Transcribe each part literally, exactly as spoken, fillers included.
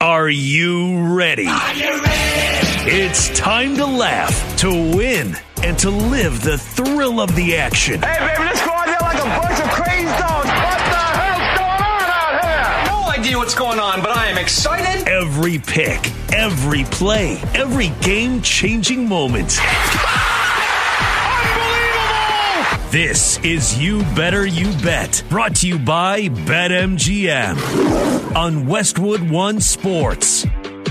Are you ready? Are you ready? It's time to laugh, to win, and to live the thrill of the action. Hey, baby, let's go out there like a bunch of crazy dogs. What the hell's going on out here? No idea what's going on, but I am excited. Every pick, every play, every game-changing moment. Unbelievable! This is You Better You Bet, brought to you by BetMGM on Westwood One Sports.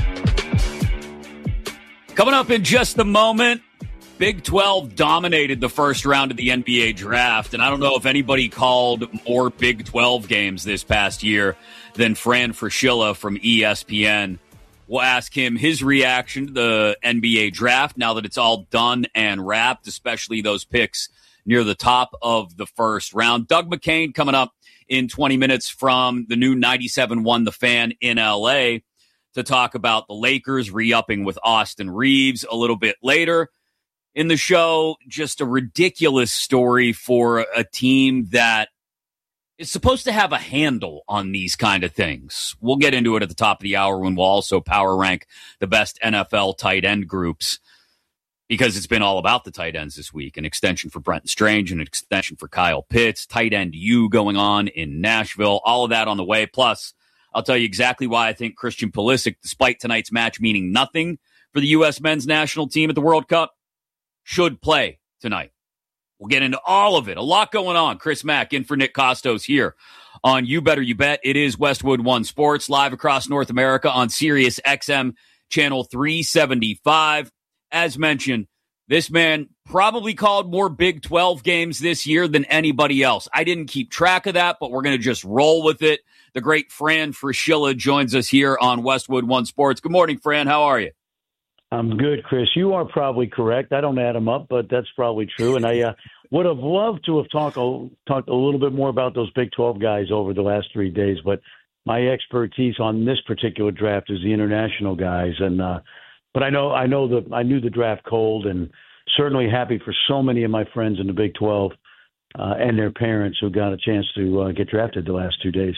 Coming up in just a moment, Big twelve dominated the first round of the N B A draft, and I don't know if anybody called more Big twelve games this past year than Fran Fraschilla from E S P N. We'll ask him his reaction to the N B A draft now that it's all done and wrapped, especially those picks near the top of the first round. Doug McCain coming up in twenty minutes from the new ninety-seven point one The Fan in L A to talk about the Lakers re-upping with Austin Reeves a little bit later in the show. Just a ridiculous story for a team that is supposed to have a handle on these kind of things. We'll get into it at the top of the hour when we'll also power rank the best N F L tight end groups, because it's been all about the tight ends this week. An extension for Brenton Strange, an extension for Kyle Pitts, tight end U going on in Nashville, all of that on the way. Plus, I'll tell you exactly why I think Christian Pulisic, despite tonight's match meaning nothing for the U S men's national team at the World Cup, should play tonight. We'll get into all of it. A lot going on. Chris Mack in for Nick Costos here on You Better You Bet. It is Westwood One Sports, live across North America on Sirius X M channel three seventy-five. As mentioned, this man probably called more Big twelve games this year than anybody else. I didn't keep track of that, but we're going to just roll with it. The great Fran Fraschilla joins us here on Westwood One Sports. Good morning, Fran. How are you? I'm good, Chris. You are probably correct. I don't add them up, but that's probably true. And I uh, would have loved to have talked a, talked a little bit more about those Big twelve guys over the last three days, but my expertise on this particular draft is the international guys. And uh, but I know I know the I knew the draft cold, and certainly happy for so many of my friends in the Big twelve uh, and their parents who got a chance to uh, get drafted the last two days.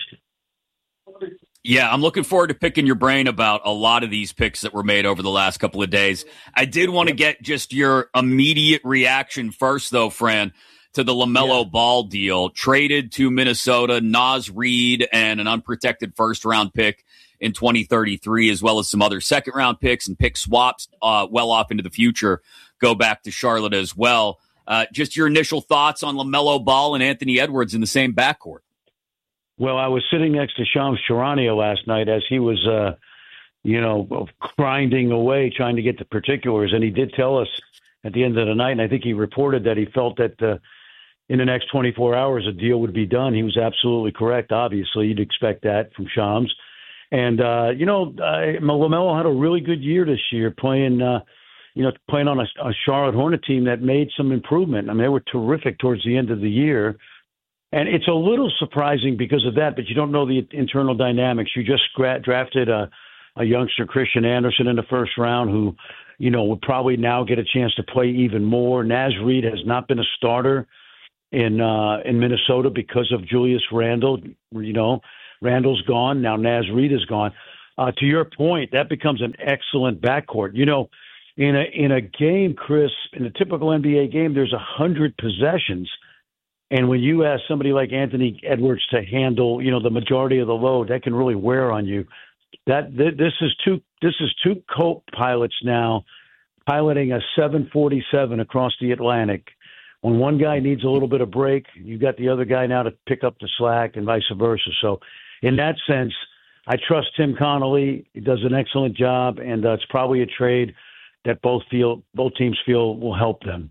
Yeah, I'm looking forward to picking your brain about a lot of these picks that were made over the last couple of days. I did want to get just your immediate reaction first, though, Fran, to the LaMelo yeah. Ball deal. Traded to Minnesota, Naz Reid, and an unprotected first-round pick in twenty thirty-three, as well as some other second-round picks and pick swaps uh, well off into the future, go back to Charlotte as well. Uh, just your initial thoughts on LaMelo Ball and Anthony Edwards in the same backcourt. Well, I was sitting next to Shams Charania last night as he was, uh, you know, grinding away, trying to get the particulars. And he did tell us at the end of the night, and I think he reported that he felt that uh, in the next twenty-four hours a deal would be done. He was absolutely correct, obviously. You'd expect that from Shams. And, uh, you know, uh, LaMelo had a really good year this year playing, uh, you know, playing on a, a Charlotte Hornet team that made some improvement. I mean, they were terrific towards the end of the year. And it's a little surprising because of that, but you don't know the internal dynamics. You just gra- drafted a, a youngster, Christian Anderson, in the first round who, you know, would probably now get a chance to play even more. Naz Reid has not been a starter in uh, in Minnesota because of Julius Randle. You know, Randle's gone. Now Naz Reid is gone. Uh, to your point, that becomes an excellent backcourt. You know, in a in a game, Chris, in a typical N B A game, there's a hundred possessions. And when you ask somebody like Anthony Edwards to handle, you know, the majority of the load, that can really wear on you. That th- this is two this is two co-pilots now piloting a seven forty-seven across the Atlantic. When one guy needs a little bit of break, you got the other guy now to pick up the slack, and vice versa. So, in that sense, I trust Tim Connolly. He does an excellent job, and uh, it's probably a trade that both feel both teams feel will help them.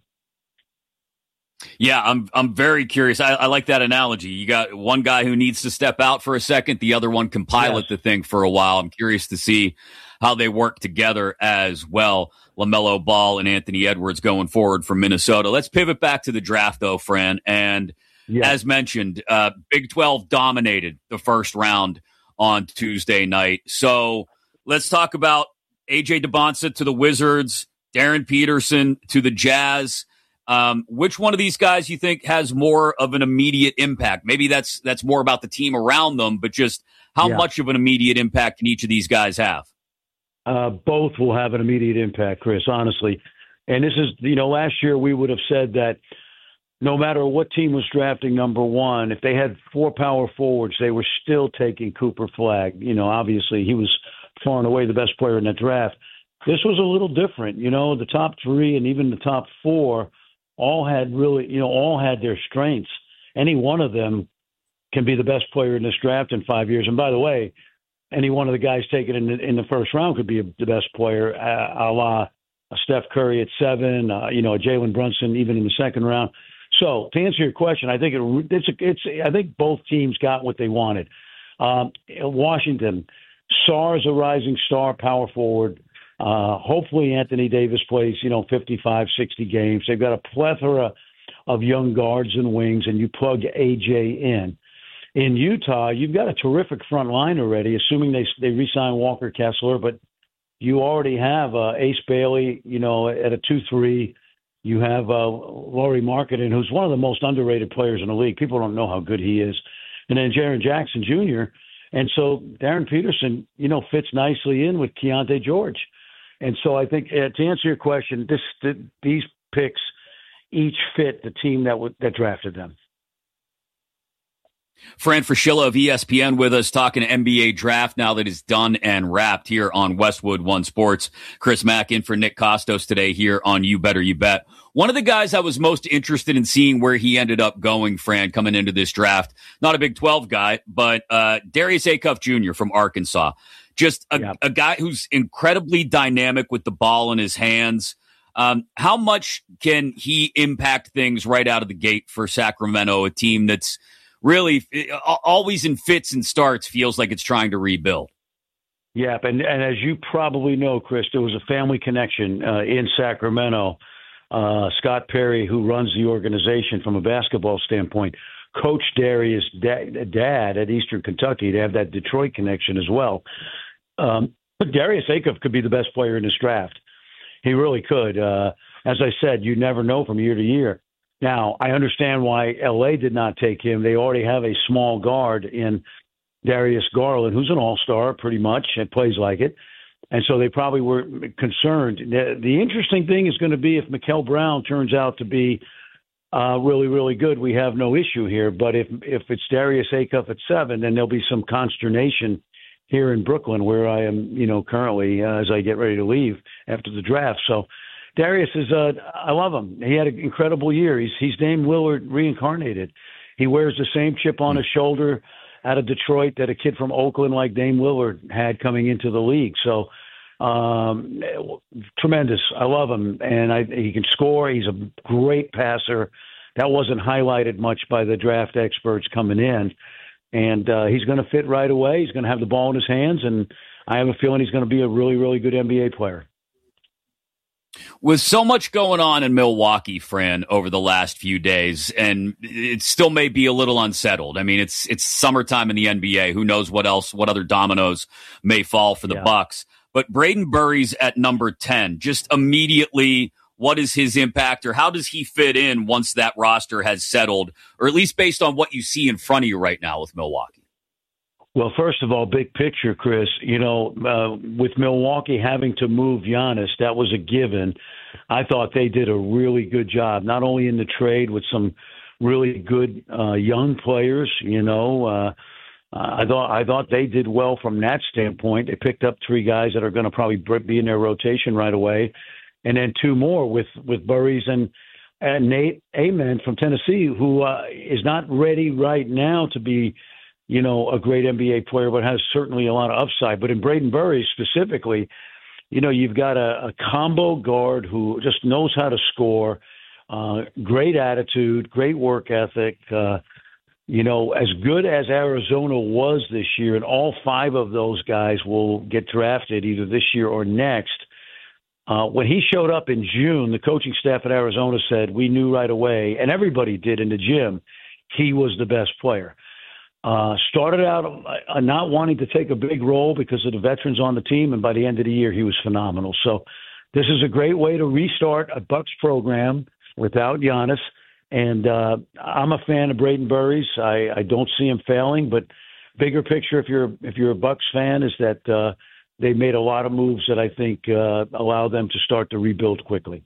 Yeah, I'm I'm very curious. I, I like that analogy. You got one guy who needs to step out for a second. The other one can pilot yes. the thing for a while. I'm curious to see how they work together as well. LaMelo Ball and Anthony Edwards going forward from Minnesota. Let's pivot back to the draft, though, Fran. And yes. as mentioned, uh, Big twelve dominated the first round on Tuesday night. So let's talk about A J DeBonsa to the Wizards, Darren Peterson to the Jazz. Um, which one of these guys you think has more of an immediate impact? Maybe that's that's more about the team around them, but just How Yeah. much of an immediate impact can each of these guys have? Uh, both will have an immediate impact, Chris, honestly. And this is, you know, last year we would have said that no matter what team was drafting number one, if they had four power forwards, they were still taking Cooper Flagg. You know, obviously he was far and away the best player in that draft. This was a little different. You know, the top three and even the top four all had really, you know, all had their strengths. Any one of them can be the best player in this draft in five years. And by the way, any one of the guys taken in the, in the first round could be a, the best player, a, a la a Steph Curry at seven, uh, you know, a Jalen Brunson even in the second round. So to answer your question, I think it, it's it's I think both teams got what they wanted. Um, Washington, Sarr's a rising star, power forward. Uh, hopefully Anthony Davis plays, you know, fifty-five, sixty games. They've got a plethora of young guards and wings, and you plug A J in. In Utah, you've got a terrific front line already, assuming they they re-sign Walker Kessler, but you already have uh, Ace Bailey, you know, at a two three. You have uh, Lauri Markkanen, who's one of the most underrated players in the league. People don't know how good he is. And then Jaren Jackson Junior And so Darren Peterson, you know, fits nicely in with Keontae George. And so I think uh, to answer your question, this the, these picks each fit the team that w- that drafted them. Fran Fraschilla of E S P N with us talking N B A draft now that it's done and wrapped here on Westwood One Sports. Chris Mack in for Nick Costos today here on You Better You Bet. One of the guys I was most interested in seeing where he ended up going, Fran, coming into this draft, not a Big twelve guy, but uh, Darius Acuff Junior from Arkansas. Just a, Yeah. a guy who's incredibly dynamic with the ball in his hands. Um, how much can he impact things right out of the gate for Sacramento, a team that's really always in fits and starts, feels like it's trying to rebuild? Yeah, and, and as you probably know, Chris, there was a family connection uh, in Sacramento. Uh, Scott Perry, who runs the organization from a basketball standpoint, coached Darius' da- dad at Eastern Kentucky. They have that Detroit connection as well. Um, but Darius Acuff could be the best player in this draft. He really could. Uh, as I said, you never know from year to year. Now, I understand why L A did not take him. They already have a small guard in Darius Garland, who's an all-star pretty much and plays like it. And so they probably were concerned. The, the interesting thing is going to be if Mikal Brown turns out to be uh, really, really good, we have no issue here. But if if it's Darius Acuff at seven, then there'll be some consternation here in Brooklyn, where I am, you know, currently uh, as I get ready to leave after the draft. So Darius is, uh, I love him. He had an incredible year. He's he's Dame Lillard reincarnated. He wears the same chip on his shoulder out of Detroit that a kid from Oakland like Dame Lillard had coming into the league. So um, tremendous. I love him, and I, he can score. He's a great passer. That wasn't highlighted much by the draft experts coming in. And uh, he's going to fit right away. He's going to have the ball in his hands, and I have a feeling he's going to be a really, really good N B A player. With so much going on in Milwaukee, Fran, over the last few days, and it still may be a little unsettled. I mean, it's it's summertime in the N B A. Who knows what else, what other dominoes may fall for the Yeah. Bucks. But Braden Burry's at number ten. Just immediately, what is his impact, or how does he fit in once that roster has settled, or at least based on what you see in front of you right now with Milwaukee? Well, first of all, big picture, Chris, you know, uh, with Milwaukee having to move Giannis, that was a given. I thought they did a really good job, not only in the trade with some really good uh, young players, you know, uh, I thought I thought they did well from that standpoint. They picked up three guys that are going to probably be in their rotation right away, and then two more with, with Burries and, and Nate Amen from Tennessee, who uh, is not ready right now to be, you know, a great N B A player, but has certainly a lot of upside. But in Braden Burry specifically, you know, you've got a, a combo guard who just knows how to score, uh, great attitude, great work ethic. Uh, you know, as good as Arizona was this year, and all five of those guys will get drafted either this year or next. Uh, when he showed up in June, the coaching staff at Arizona said, we knew right away, and everybody did in the gym, he was the best player. Uh, started out uh, not wanting to take a big role because of the veterans on the team, and by the end of the year, he was phenomenal. So this is a great way to restart a Bucks program without Giannis, and uh, I'm a fan of Braden Burries. I, I don't see him failing, but bigger picture, if you're if you're a Bucks fan, is that uh, they made a lot of moves that I think uh, allow them to start to rebuild quickly.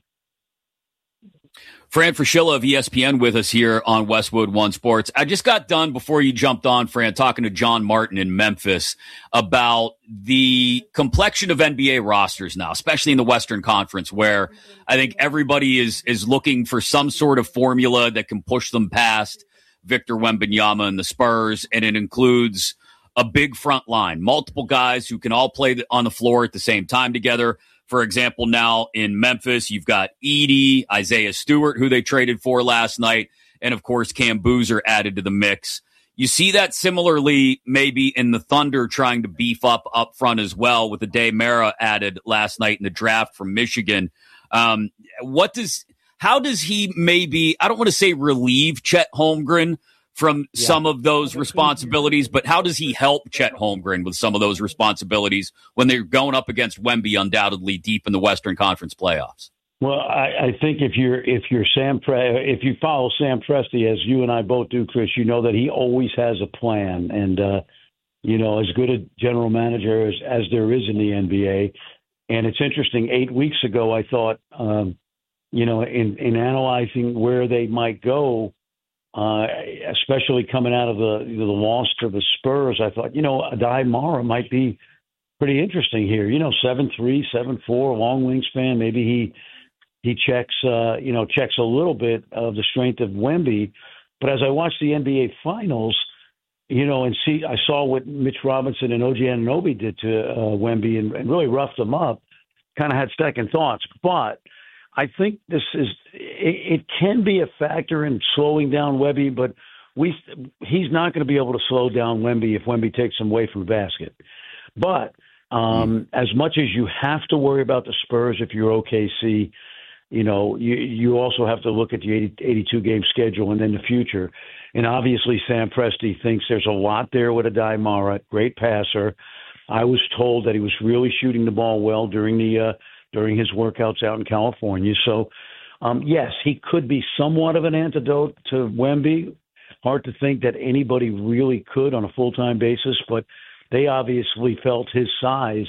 Fran Fraschilla of E S P N with us here on Westwood One Sports. I just got done before you jumped on, Fran, talking to John Martin in Memphis about the complexion of N B A rosters now, especially in the Western Conference, where I think everybody is is looking for some sort of formula that can push them past Victor Wembanyama and the Spurs, and it includes a big front line, multiple guys who can all play on the floor at the same time together. For example, now in Memphis, you've got Edey, Isaiah Stewart, who they traded for last night, and of course Cam Boozer added to the mix. You see that similarly maybe in the Thunder trying to beef up up front as well, with the Day Mara added last night in the draft from Michigan. Um, what does, how does he maybe, I don't want to say relieve Chet Holmgren from yeah. some of those responsibilities, but how does he help Chet Holmgren with some of those responsibilities when they're going up against Wemby undoubtedly deep in the Western Conference playoffs? Well, I, I think if you're if you're Sam Pre- if you follow Sam Presti, as you and I both do, Chris, you know that he always has a plan, and uh, you know, as good a general manager as, as there is in the N B A. And it's interesting. Eight weeks ago, I thought, um, you know, in in analyzing where they might go. Uh, especially coming out of the the loss to the Spurs, I thought, you know, Adai Mara might be pretty interesting here. You know, seven three, seven four, long wingspan. Maybe he he checks, uh, you know, checks a little bit of the strength of Wemby. But as I watched the N B A Finals, you know, and see, I saw what Mitch Robinson and O G Anunoby did to uh, Wemby and, and really roughed him up. Kind of had second thoughts, but I think this is it, it can be a factor in slowing down Wemby, but we he's not going to be able to slow down Wemby if Wemby takes him away from the basket. But um, as much as you have to worry about the Spurs if you're O K C, you know, you you also have to look at the eighty, eighty-two game schedule and then the future. And obviously Sam Presti thinks there's a lot there with Adai Mara, great passer. I was told that he was really shooting the ball well during the uh, during his workouts out in California. So, um, yes, he could be somewhat of an antidote to Wemby. Hard to think that anybody really could on a full-time basis, but they obviously felt his size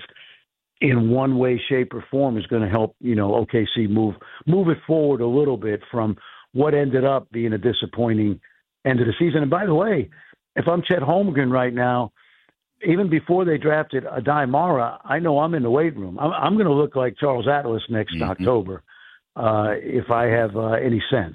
in one way, shape, or form is going to help, you know, O K C move move it forward a little bit from what ended up being a disappointing end of the season. And by the way, if I'm Chet Holmgren right now, even before they drafted Adai Mara, I know I'm in the weight room. I'm, I'm going to look like Charles Atlas next mm-hmm. October uh, if I have uh, any sense.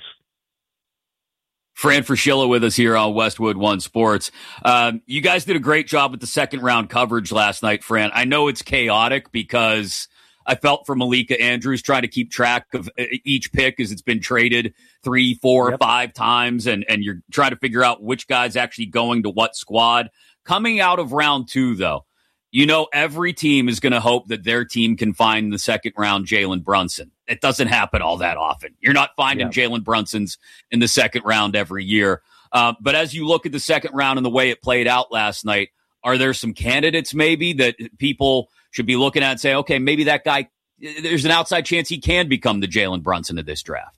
Fran Fraschilla with us here on Westwood One Sports. Um, you guys did a great job with the second round coverage last night, Fran. I know it's chaotic because I felt for Malika Andrews trying to keep track of each pick as it's been traded three, four, yep. five times, and, and you're trying to figure out which guy's actually going to what squad. Coming out of round two, though, you know every team is going to hope that their team can find the second round Jalen Brunson. It doesn't happen all that often. You're not finding yeah. Jalen Brunsons in the second round every year. Uh, but as you look at the second round and the way it played out last night, are there some candidates maybe that people should be looking at and say, okay, maybe that guy, there's an outside chance he can become the Jalen Brunson of this draft?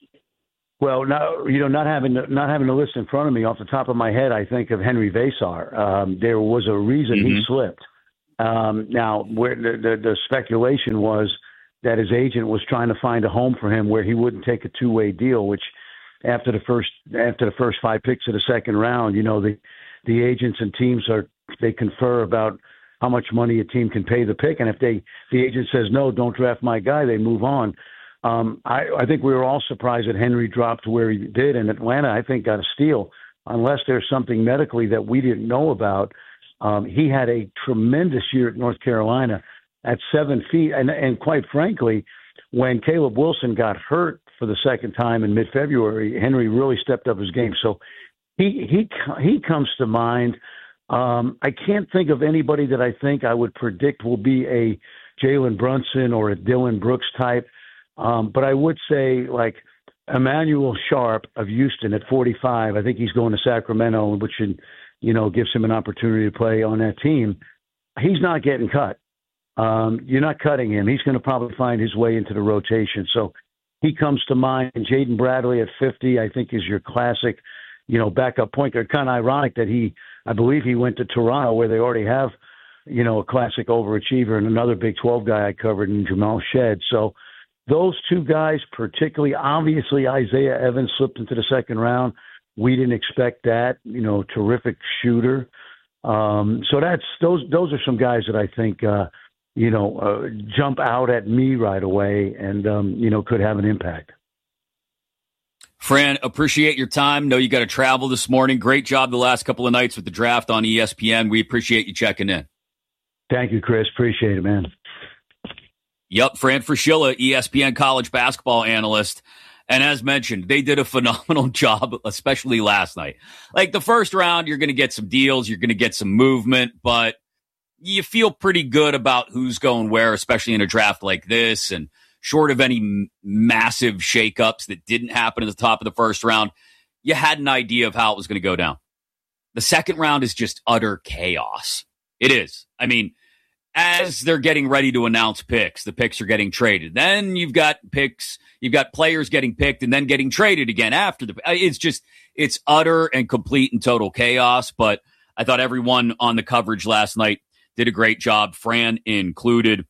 Well, now, you know, not having not having the list in front of me off the top of my head, I think of Henry Vesar. Um, there was a reason mm-hmm. he slipped. Um, now, where the, the, the speculation was that his agent was trying to find a home for him where he wouldn't take a two-way deal. Which, after the first after the first five picks of the second round, you know, the the agents and teams are they confer about how much money a team can pay the pick, and if they the agent says no, don't draft my guy, they move on. Um, I, I think we were all surprised that Henry dropped to where he did, and Atlanta, I think, got a steal. Unless there's something medically that we didn't know about, um, he had a tremendous year at North Carolina at seven feet. And, and quite frankly, when Caleb Wilson got hurt for the second time in mid-February, Henry really stepped up his game. So he he he comes to mind. Um, I can't think of anybody that I think I would predict will be a Jalen Brunson or a Dylan Brooks type. Um, but I would say, like, Emmanuel Sharp of Houston at forty-five, I think he's going to Sacramento, which, you know, gives him an opportunity to play on that team. He's not getting cut. Um, you're not cutting him. He's going to probably find his way into the rotation. So he comes to mind. And Jaden Bradley at fifty, I think, is your classic, you know, backup point guard. Kind of ironic that he I believe he went to Toronto, where they already have, you know, a classic overachiever and another Big twelve guy I covered in Jamal Shead. So those two guys, particularly, obviously Isaiah Evans slipped into the second round. We didn't expect that, you know, terrific shooter. Um, so that's those those are some guys that I think, uh, you know, uh, jump out at me right away and, um, you know, could have an impact. Fran, appreciate your time. Know you got to travel this morning. Great job the last couple of nights with the draft on E S P N. We appreciate you checking in. Thank you, Chris. Appreciate it, man. Yep, Fran Fraschilla, E S P N college basketball analyst. And as mentioned, they did a phenomenal job, especially last night. Like the first round, you're going to get some deals, you're going to get some movement, but you feel pretty good about who's going where, especially in a draft like this. And short of any m- massive shakeups that didn't happen at the top of the first round, you had an idea of how it was going to go down. The second round is just utter chaos. It is. I mean, as they're getting ready to announce picks, the picks are getting traded. Then you've got picks, you've got players getting picked and then getting traded again after the, it's just, it's utter and complete and total chaos. But I thought everyone on the coverage last night did a great job, Fran included.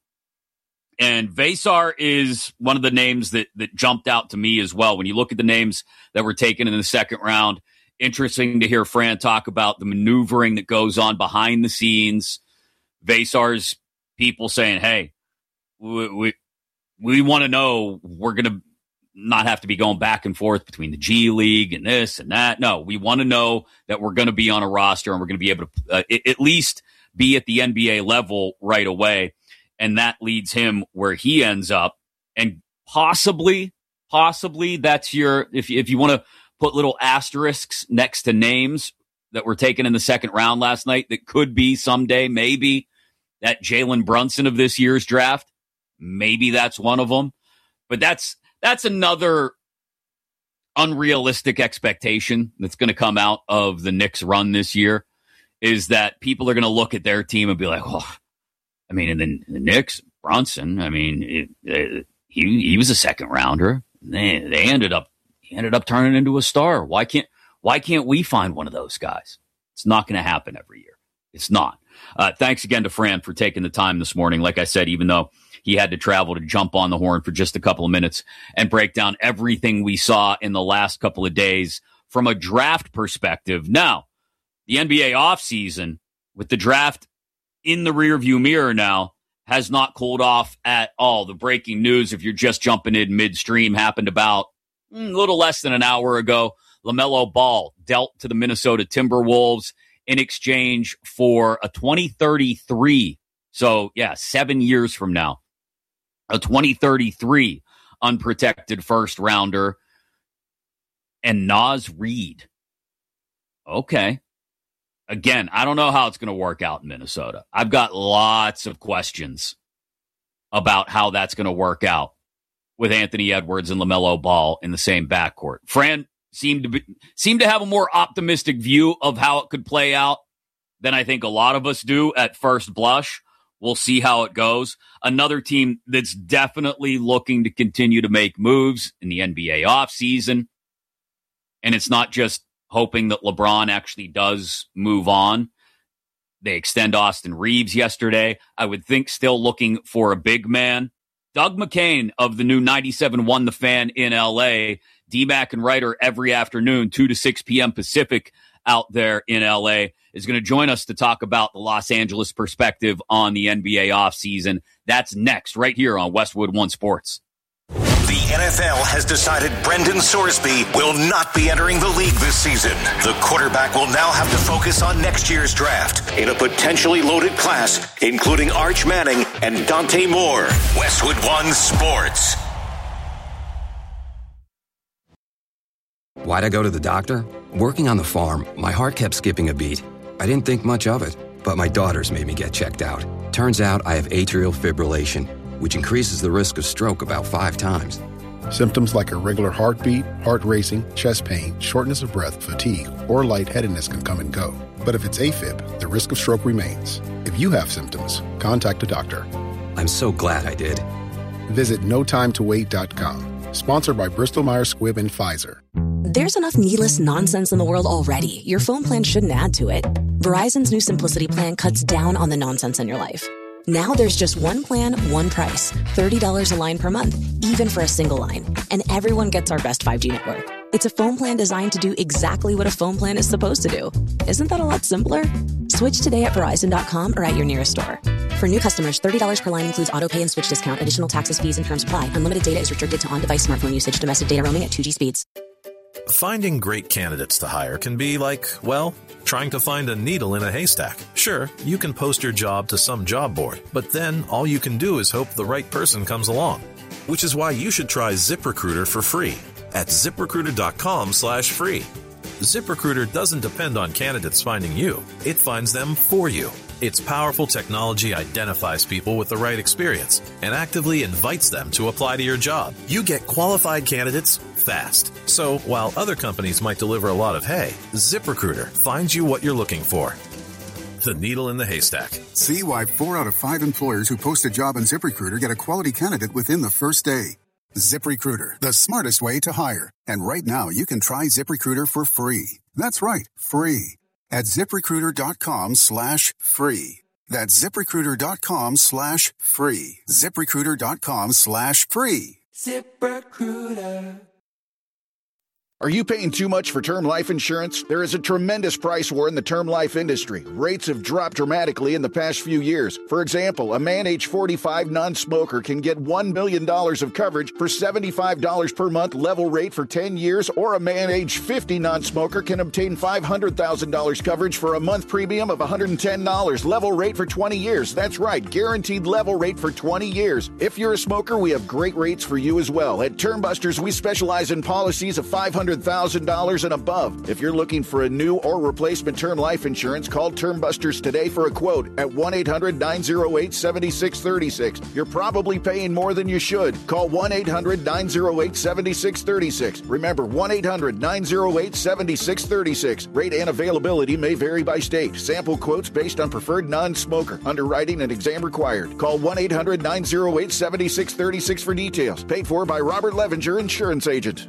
And Vesar is one of the names that, that jumped out to me as well. When you look at the names that were taken in the second round, interesting to hear Fran talk about the maneuvering that goes on behind the scenes. Vesar's people saying, hey, we we, we want to know we're going to not have to be going back and forth between the G League and this and that. No, we want to know that we're going to be on a roster and we're going to be able to uh, at least be at the N B A level right away. And that leads him where he ends up. And possibly, possibly that's your, if, if you want to put little asterisks next to names that were taken in the second round last night, that could be someday, maybe that Jalen Brunson of this year's draft, maybe that's one of them. But that's, that's another unrealistic expectation that's going to come out of the Knicks run this year, is that people are going to look at their team and be like, oh, I mean, and then the Knicks, Brunson, I mean, it, it, he he was a second rounder. They they ended up he ended up turning into a star. Why can't why can't we find one of those guys? It's not going to happen every year. It's not. Uh, thanks again to Fran for taking the time this morning. Like I said, even though he had to travel to jump on the horn for just a couple of minutes and break down everything we saw in the last couple of days from a draft perspective. Now, the N B A offseason with the draft in the rearview mirror now has not cooled off at all. The breaking news, if you're just jumping in midstream, happened about mm, a little less than an hour ago. LaMelo Ball dealt to the Minnesota Timberwolves in exchange for a twenty thirty-three. So, yeah, seven years from now, a twenty thirty-three unprotected first rounder and Naz Reid. Okay. Again, I don't know how it's going to work out in Minnesota. I've got lots of questions about how that's going to work out with Anthony Edwards and LaMelo Ball in the same backcourt. Fran seemed to be, seemed to have a more optimistic view of how it could play out than I think a lot of us do at first blush. We'll see how it goes. Another team that's definitely looking to continue to make moves in the N B A offseason. And it's not just hoping that LeBron actually does move on. They extend Austin Reeves yesterday. I would think still looking for a big man. Doug McCain of the new ninety-seven point one The Fan in L A, D-Mac and Writer every afternoon, two to six p.m. Pacific out there in L A, is going to join us to talk about the Los Angeles perspective on the N B A offseason. That's next, right here on Westwood One Sports. The N F L has decided Brendan Sorsby will not be entering the league this season. The quarterback will now have to focus on next year's draft in a potentially loaded class, including Arch Manning and Dante Moore. Westwood One Sports. Why'd I go to the doctor? Working on the farm, my heart kept skipping a beat. I didn't think much of it, but my daughters made me get checked out. Turns out I have atrial fibrillation, which increases the risk of stroke about five times. Symptoms like irregular heartbeat, heart racing, chest pain, shortness of breath, fatigue, or lightheadedness can come and go. But if it's AFib, the risk of stroke remains. If you have symptoms, contact a doctor. I'm so glad I did. Visit no time to wait dot com. Sponsored by Bristol Myers Squibb and Pfizer. There's enough needless nonsense in the world already. Your phone plan shouldn't add to it. Verizon's new Simplicity plan cuts down on the nonsense in your life. Now there's just one plan, one price. thirty dollars a line per month, even for a single line. And everyone gets our best five G network. It's a phone plan designed to do exactly what a phone plan is supposed to do. Isn't that a lot simpler? Switch today at Verizon dot com or at your nearest store. For new customers, thirty dollars per line includes auto pay and switch discount. Additional taxes, fees, and terms apply. Unlimited data is restricted to on-device smartphone usage. Domestic data roaming at two G speeds. Finding great candidates to hire can be like, well, trying to find a needle in a haystack. Sure, you can post your job to some job board, but then all you can do is hope the right person comes along. Which is why you should try ZipRecruiter for free at ZipRecruiter.com slash free. ZipRecruiter doesn't depend on candidates finding you. It finds them for you. Its powerful technology identifies people with the right experience and actively invites them to apply to your job. You get qualified candidates fast. So while other companies might deliver a lot of hay, ZipRecruiter finds you what you're looking for. The needle in the haystack. See why four out of five employers who post a job on ZipRecruiter get a quality candidate within the first day. ZipRecruiter, the smartest way to hire. And right now, you can try ZipRecruiter for free. That's right, free. At ZipRecruiter.com slash free. That's ZipRecruiter.com slash free. ZipRecruiter.com slash free. ZipRecruiter. Are you paying too much for term life insurance? There is a tremendous price war in the term life industry. Rates have dropped dramatically in the past few years. For example, a man age forty-five non-smoker can get one million dollars of coverage for seventy-five dollars per month level rate for ten years, or a man age fifty non-smoker can obtain five hundred thousand dollars coverage for a month premium of one hundred ten dollars level rate for twenty years. That's right, guaranteed level rate for twenty years. If you're a smoker, we have great rates for you as well. At Termbusters, we specialize in policies of five hundred thousand dollars and above. If you're looking for a new or replacement term life insurance, call Termbusters today for a quote at one eight hundred nine oh eight seven six three six. You're probably paying more than you should. Call one eight hundred nine oh eight seven six three six. Remember, one eight hundred nine oh eight seven six three six. Rate and availability may vary by state. Sample quotes based on preferred non-smoker. Underwriting and exam required. Call one eight hundred nine oh eight seven six three six for details. Paid for by Robert Levinger, Insurance Agent.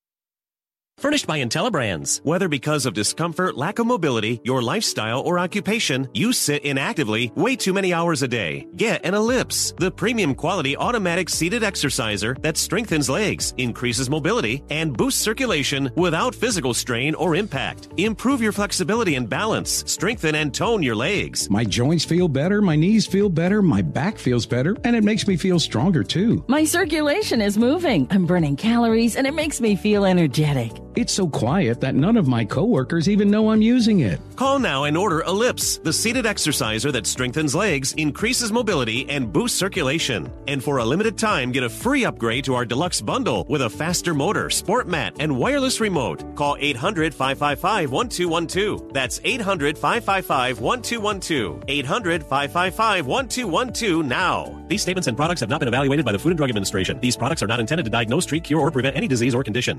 Furnished by IntelliBrands. Whether because of discomfort, lack of mobility, your lifestyle, or occupation, you sit inactively way too many hours a day. Get an Ellipse, the premium quality automatic seated exerciser that strengthens legs, increases mobility, and boosts circulation without physical strain or impact. Improve your flexibility and balance. Strengthen and tone your legs. My joints feel better, my knees feel better, my back feels better, and it makes me feel stronger too. My circulation is moving. I'm burning calories, and it makes me feel energetic. It's so quiet that none of my coworkers even know I'm using it. Call now and order Ellipse, the seated exerciser that strengthens legs, increases mobility, and boosts circulation. And for a limited time, get a free upgrade to our deluxe bundle with a faster motor, sport mat, and wireless remote. Call eight hundred five five five one two one two. That's eight hundred five five five one two one two. eight hundred five five five one two one two now. These statements and products have not been evaluated by the Food and Drug Administration. These products are not intended to diagnose, treat, cure, or prevent any disease or condition.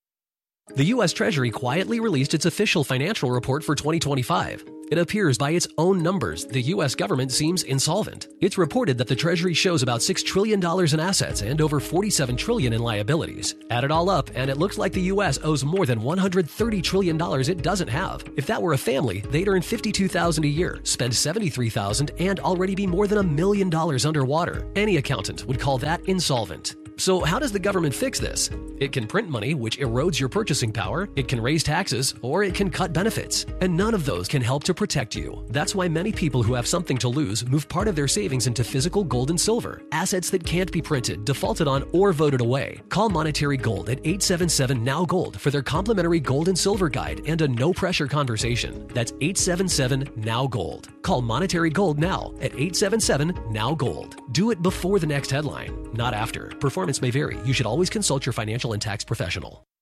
The U S Treasury quietly released its official financial report for twenty twenty-five. It appears by its own numbers, the U S government seems insolvent. It's reported that the Treasury shows about six trillion dollars in assets and over forty-seven trillion dollars in liabilities. Add it all up, and it looks like the U S owes more than one hundred thirty trillion dollars it doesn't have. If that were a family, they'd earn fifty-two thousand dollars a year, spend seventy-three thousand dollars, and already be more than a million dollars underwater. Any accountant would call that insolvent. So how does the government fix this? It can print money, which erodes your purchasing power, it can raise taxes, or it can cut benefits. And none of those can help to protect you. That's why many people who have something to lose move part of their savings into physical gold and silver, assets that can't be printed, defaulted on, or voted away. Call Monetary Gold at eight seven seven N O W Gold for their complimentary gold and silver guide and a no-pressure conversation. That's eight seven seven N O W Gold. Call Monetary Gold now at eight seven seven N O W Gold. Do it before the next headline, not after. Performance may vary. You should always consult your financial and tax professional.